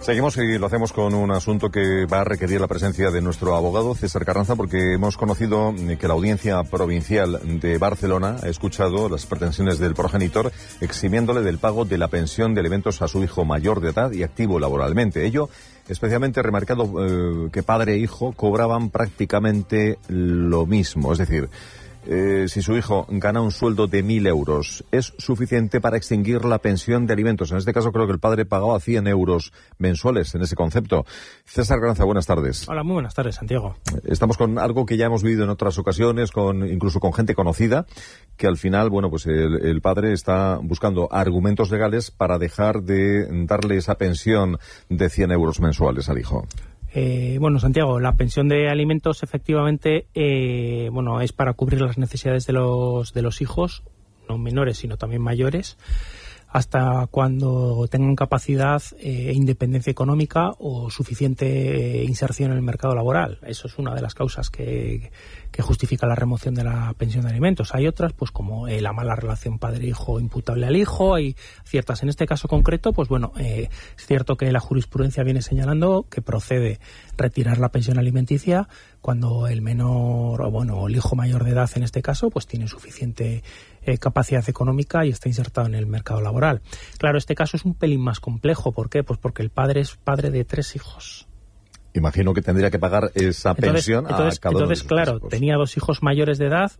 Seguimos y lo hacemos con un asunto que va a requerir la presencia de nuestro abogado César Carranza, porque hemos conocido que la Audiencia Provincial de Barcelona ha escuchado las pretensiones del progenitor eximiéndole del pago de la pensión de alimentos a su hijo mayor de edad y activo laboralmente. Ello especialmente remarcado que padre e hijo cobraban prácticamente lo mismo, es decir, si su hijo gana un sueldo de 1.000 euros, ¿es suficiente para extinguir la pensión de alimentos? En este caso creo que el padre pagaba 100 euros mensuales en ese concepto. César Carranza, buenas tardes. Hola, muy buenas tardes, Santiago. Estamos con algo que ya hemos vivido en otras ocasiones, incluso con gente conocida, que al final, bueno, pues el padre está buscando argumentos legales para dejar de darle esa pensión de 100 euros mensuales al hijo. Bueno, Santiago, la pensión de alimentos efectivamente es para cubrir las necesidades de los hijos, no menores sino también mayores, hasta cuando tengan capacidad e independencia económica o suficiente inserción en el mercado laboral. Eso es una de las causas que justifica la remoción de la pensión de alimentos. Hay otras, pues como la mala relación padre-hijo imputable al hijo, hay ciertas. En este caso concreto, pues bueno, es cierto que la jurisprudencia viene señalando que procede retirar la pensión alimenticia cuando el menor, o el hijo mayor de edad en este caso, pues tiene suficiente capacidad económica y está insertado en el mercado laboral. Claro, este caso es un pelín más complejo. ¿Por qué? Pues porque el padre es padre de 3 hijos. Imagino que tendría que pagar esa pensión a cada uno de sus Entonces, claro, hijos. Tenía 2 hijos mayores de edad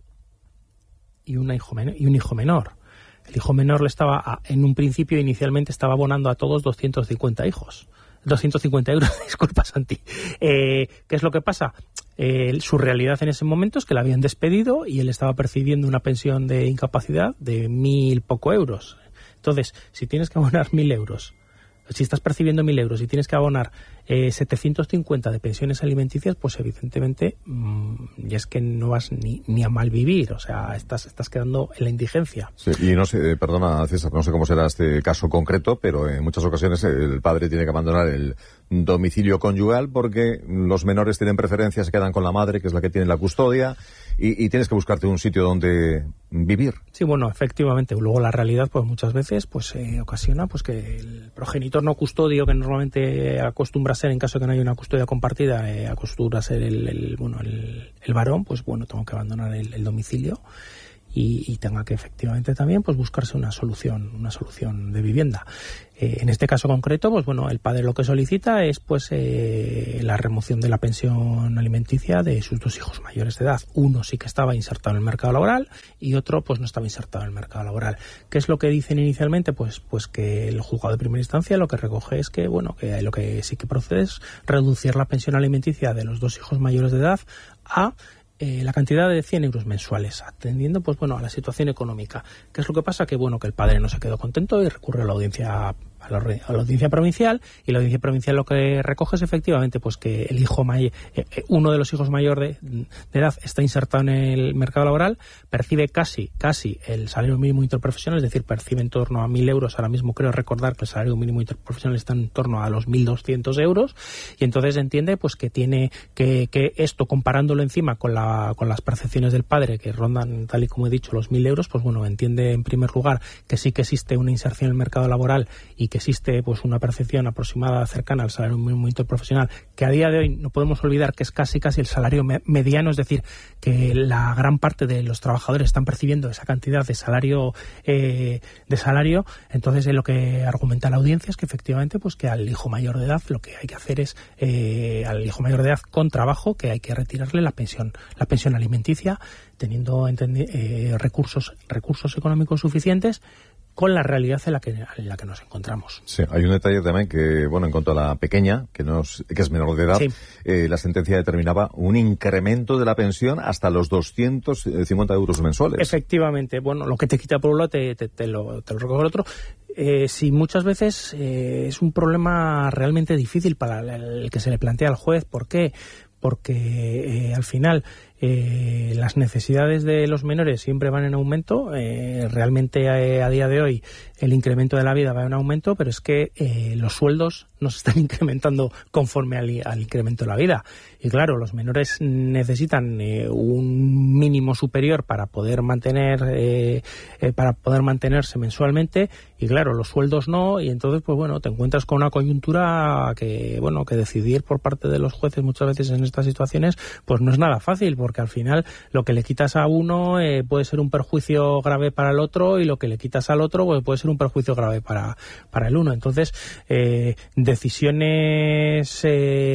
y un hijo menor. El hijo menor le estaba, en un principio, inicialmente estaba abonando a todos 250 hijos. 250 euros, disculpa, Santi. ¿Qué es lo que pasa? Su realidad en ese momento es que la habían despedido y él estaba percibiendo una pensión de incapacidad de 1.000 poco euros. Entonces, si tienes que abonar 1.000 euros, si estás percibiendo 1.000 euros y tienes que abonar 750 de pensiones alimenticias, pues evidentemente ya es que no vas ni a mal vivir, o sea, estás quedando en la indigencia. Sí, y no sé, perdona César, no sé cómo será este caso concreto, pero en muchas ocasiones el padre tiene que abandonar el domicilio conyugal porque los menores tienen preferencia, se quedan con la madre, que es la que tiene la custodia, y tienes que buscarte un sitio donde vivir. Sí, bueno, efectivamente. Luego la realidad, pues muchas veces, pues ocasiona pues que el progenitor no custodio, que normalmente acostumbra a ser en caso de que no haya una custodia compartida, acostumbra a ser el varón, pues bueno, tengo que abandonar el domicilio y tenga que efectivamente también pues buscarse una solución de vivienda. En este caso concreto, pues bueno, el padre lo que solicita es pues la remoción de la pensión alimenticia de sus 2 hijos mayores de edad. Uno sí que estaba insertado en el mercado laboral y otro pues no estaba insertado en el mercado laboral. ¿Qué es lo que dicen inicialmente? Pues que el juzgado de primera instancia lo que recoge es que bueno, que lo que sí que procede es reducir la pensión alimenticia de los 2 hijos mayores de edad a la cantidad de 100 euros mensuales, atendiendo pues bueno a la situación económica. ¿Qué es lo que pasa? Que bueno, que el padre no se quedó contento y recurre a la audiencia provincial, y la audiencia provincial lo que recoge es efectivamente pues que el hijo uno de los hijos mayor de edad está insertado en el mercado laboral, percibe casi el salario mínimo interprofesional, es decir, percibe en torno a 1.000 euros. Ahora mismo creo recordar que el salario mínimo interprofesional está en torno a los 1.200 euros, y entonces entiende pues que tiene que esto, comparándolo encima con las percepciones del padre, que rondan, tal y como he dicho, los 1.000 euros, pues bueno, entiende en primer lugar que sí que existe una inserción en el mercado laboral y que existe pues una percepción aproximada cercana al salario mínimo interprofesional, que a día de hoy no podemos olvidar que es casi el salario mediano, es decir, que la gran parte de los trabajadores están percibiendo esa cantidad de salario. Entonces lo que argumenta la audiencia es que efectivamente pues que al hijo mayor de edad lo que hay que hacer es al hijo mayor de edad con trabajo, que hay que retirarle la pensión alimenticia, teniendo recursos económicos suficientes, con la realidad en la que nos encontramos. Sí, hay un detalle también que, bueno, en cuanto a la pequeña, que es menor de edad, sí. La sentencia determinaba un incremento de la pensión hasta los 250 euros mensuales. Efectivamente, bueno, lo que te quita por un lado te lo recoge por otro. Si muchas veces es un problema realmente difícil para el que se le plantea al juez. ¿Por qué? Porque al final las necesidades de los menores siempre van en aumento. Realmente a día de hoy el incremento de la vida va en aumento, pero es que los sueldos no se están incrementando conforme al incremento de la vida. Y claro, los menores necesitan un mínimo superior para poder mantenerse mensualmente, y claro, los sueldos no, y entonces pues bueno, te encuentras con una coyuntura que decidir por parte de los jueces muchas veces en estas situaciones pues no es nada fácil, porque al final lo que le quitas a uno puede ser un perjuicio grave para el otro, y lo que le quitas al otro pues puede ser un perjuicio grave para el uno. Entonces, decisiones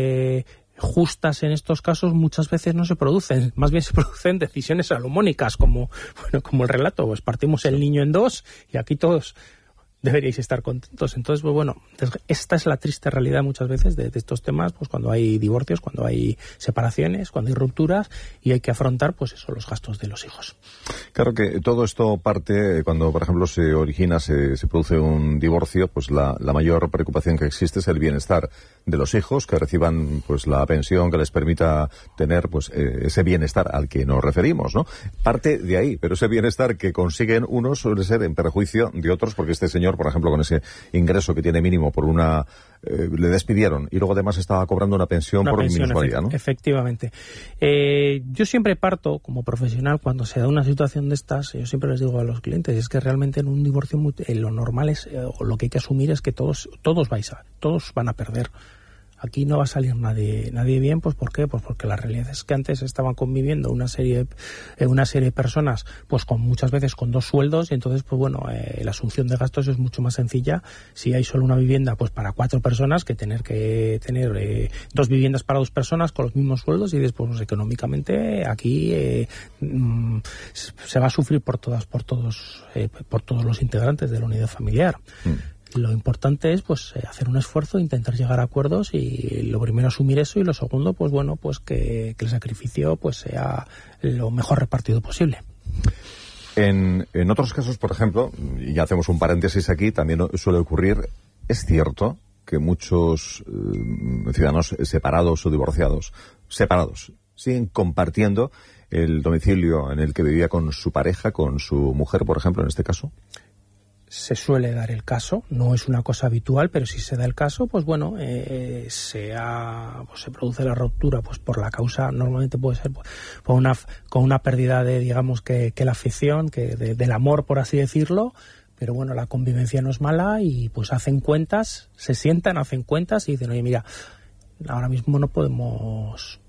justas en estos casos muchas veces no se producen, más bien se producen decisiones salomónicas, como el relato, pues partimos el niño en dos y aquí todos deberíais estar contentos. Entonces, pues bueno, esta es la triste realidad muchas veces de estos temas, pues cuando hay divorcios, cuando hay separaciones, cuando hay rupturas, y hay que afrontar pues eso, los gastos de los hijos. Claro que todo esto parte cuando, por ejemplo, se produce un divorcio, pues la mayor preocupación que existe es el bienestar de los hijos, que reciban pues la pensión que les permita tener pues ese bienestar al que nos referimos, ¿no? Parte de ahí, pero ese bienestar que consiguen unos suele ser en perjuicio de otros, porque este señor, por ejemplo, con ese ingreso que tiene mínimo por le despidieron y luego además estaba cobrando una pensión por minusvalía, ¿no? Efectivamente. Yo siempre parto, como profesional, cuando se da una situación de estas, yo siempre les digo a los clientes, es que realmente en un divorcio lo normal es, o lo que hay que asumir es que todos van a perder. Aquí no va a salir nadie bien, pues ¿por qué? Pues porque la realidad es que antes estaban conviviendo una serie de personas, pues muchas veces con dos sueldos, y entonces pues bueno, la asunción de gastos es mucho más sencilla si hay solo una vivienda pues para 4 personas que tener dos viviendas para 2 personas con los mismos sueldos, y después pues, económicamente aquí se va a sufrir por todos los integrantes de la unidad familiar. Lo importante es pues hacer un esfuerzo, intentar llegar a acuerdos, y lo primero asumir eso, y lo segundo pues bueno, pues que el sacrificio pues sea lo mejor repartido posible. En otros casos, por ejemplo, y ya hacemos un paréntesis aquí, también suele ocurrir, es cierto que muchos ciudadanos separados o divorciados, siguen compartiendo el domicilio en el que vivía con su pareja, con su mujer, por ejemplo, en este caso. Se suele dar el caso, no es una cosa habitual, pero si se da el caso, pues bueno, se produce la ruptura pues por la causa, normalmente puede ser con una pérdida de, digamos, que la afición, del amor, por así decirlo, pero bueno, la convivencia no es mala, y pues hacen cuentas y dicen, oye, mira, ahora mismo no podemos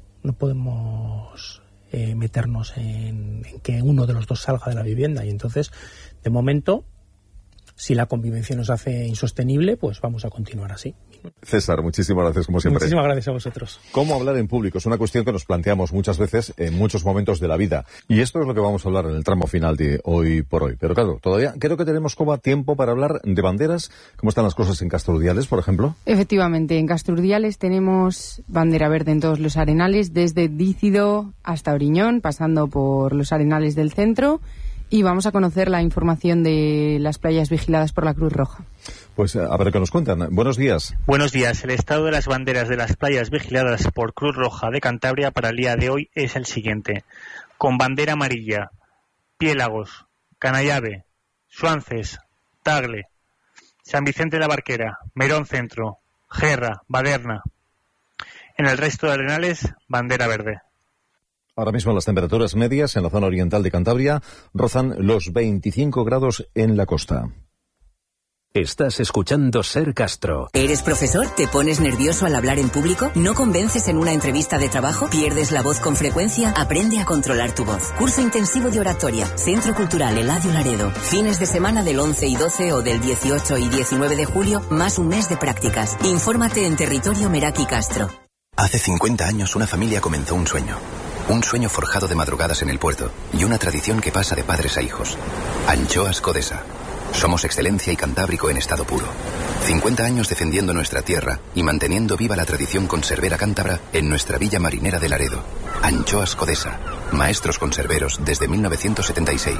meternos en que uno de los dos salga de la vivienda, y entonces, de momento, si la convivencia nos hace insostenible, pues vamos a continuar así. César, muchísimas gracias, como siempre. Muchísimas gracias a vosotros. ¿Cómo hablar en público? Es una cuestión que nos planteamos muchas veces en muchos momentos de la vida. Y esto es lo que vamos a hablar en el tramo final de Hoy por Hoy. Pero claro, todavía creo que tenemos como tiempo para hablar de banderas. ¿Cómo están las cosas en Castro Urdiales, por ejemplo? Efectivamente, en Castro Urdiales tenemos bandera verde en todos los arenales, desde Dícido hasta Oriñón, pasando por los arenales del centro. Y vamos a conocer la información de las playas vigiladas por la Cruz Roja. Pues a ver qué nos cuentan. Buenos días. Buenos días. El estado de las banderas de las playas vigiladas por Cruz Roja de Cantabria para el día de hoy es el siguiente. Con bandera amarilla, Piélagos, Canallave, Suances, Tagle, San Vicente de la Barquera, Merón Centro, Gerra, Baderna. En el resto de arenales, bandera verde. Ahora mismo las temperaturas medias en la zona oriental de Cantabria rozan los 25 grados en la costa. Estás escuchando Ser Castro. ¿Eres profesor? ¿Te pones nervioso al hablar en público? ¿No convences en una entrevista de trabajo? ¿Pierdes la voz con frecuencia? Aprende a controlar tu voz. Curso intensivo de oratoria. Centro Cultural Eladio Laredo. Fines de semana del 11 y 12 o del 18 y 19 de julio, más un mes de prácticas. Infórmate en Territorio Meraki Castro. Hace 50 años una familia comenzó un sueño. Un sueño forjado de madrugadas en el puerto y una tradición que pasa de padres a hijos. Anchoas Codesa. Somos excelencia y cantábrico en estado puro. 50 años defendiendo nuestra tierra y manteniendo viva la tradición conservera cántabra en nuestra villa marinera de Laredo. Anchoas Codesa. Maestros conserveros desde 1976.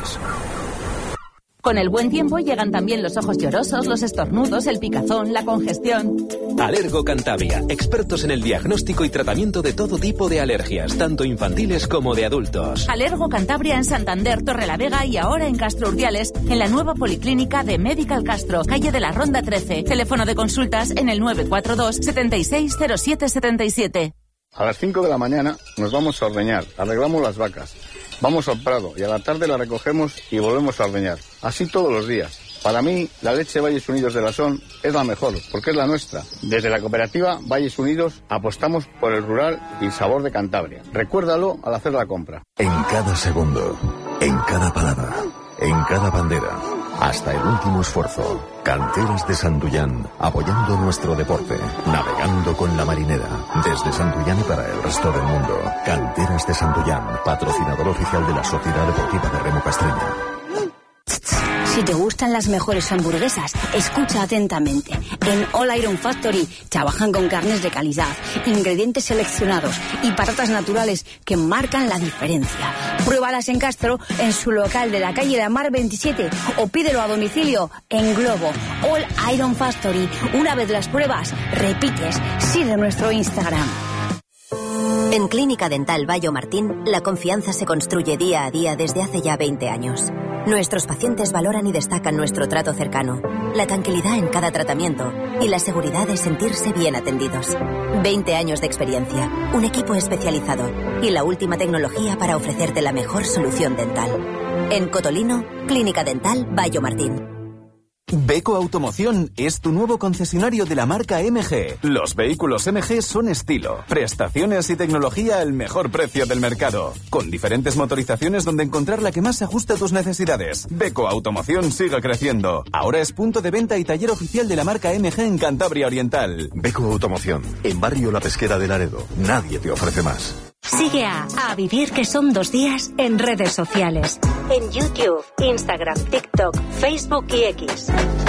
Con el buen tiempo llegan también los ojos llorosos, los estornudos, el picazón, la congestión. Alergo Cantabria, expertos en el diagnóstico y tratamiento de todo tipo de alergias, tanto infantiles como de adultos. Alergo Cantabria en Santander, Torrelavega y ahora en Castro Urdiales, en la nueva policlínica de Medical Castro, calle de la Ronda 13. Teléfono de consultas en el 942 760777. A las 5 de la mañana nos vamos a ordeñar, arreglamos las vacas, vamos al prado y a la tarde la recogemos y volvemos a ordeñar. Así todos los días. Para mí, la leche Valles Unidos de Lasón es la mejor, porque es la nuestra. Desde la cooperativa Valles Unidos apostamos por el rural y sabor de Cantabria. Recuérdalo al hacer la compra. En cada segundo, en cada palabra, en cada bandera, hasta el último esfuerzo. Canteras de Santullán, apoyando nuestro deporte, navegando con la marinera, desde Santullán y para el resto del mundo. Canteras de Santullán, patrocinador oficial de la Sociedad Deportiva de Remo Castreña. Si te gustan las mejores hamburguesas, escucha atentamente. En All Iron Factory trabajan con carnes de calidad, ingredientes seleccionados y patatas naturales que marcan la diferencia. Pruébalas en Castro, en su local de la calle de Mar 27 o pídelo a domicilio en Globo. All Iron Factory. Una vez las pruebas, repites. Sigue nuestro Instagram. En Clínica Dental Bayo Martín, la confianza se construye día a día desde hace ya 20 años. Nuestros pacientes valoran y destacan nuestro trato cercano, la tranquilidad en cada tratamiento y la seguridad de sentirse bien atendidos. 20 años de experiencia, un equipo especializado y la última tecnología para ofrecerte la mejor solución dental. En Cotolino, Clínica Dental Bayo Martín. Beko Automoción es tu nuevo concesionario de la marca MG. Los vehículos MG son estilo, prestaciones y tecnología al mejor precio del mercado, con diferentes motorizaciones donde encontrar la que más se ajuste a tus necesidades. Beko Automoción sigue creciendo. Ahora es punto de venta y taller oficial de la marca MG en Cantabria Oriental. Beko Automoción, en Barrio La Pesquera de Laredo. Nadie te ofrece más. Sigue a Vivir que son 2 días en redes sociales. En YouTube, Instagram, TikTok, Facebook y X.